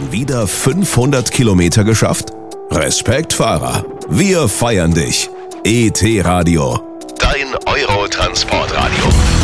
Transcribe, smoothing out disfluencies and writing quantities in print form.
Schon wieder 500 Kilometer geschafft? Respekt, Fahrer. Wir feiern dich. ET Radio. Dein Eurotransportradio.